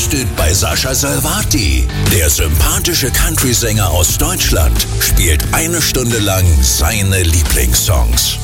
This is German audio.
steht bei Sascha Salvati. Der sympathische Country-Sänger aus Deutschland spielt 1 Stunde lang seine Lieblingssongs.